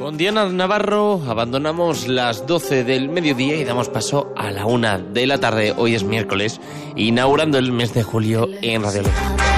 Con Diana Navarro abandonamos las 12 del mediodía y damos paso a la 1 de la tarde. Hoy es miércoles, inaugurando el mes de julio en Radio Lora.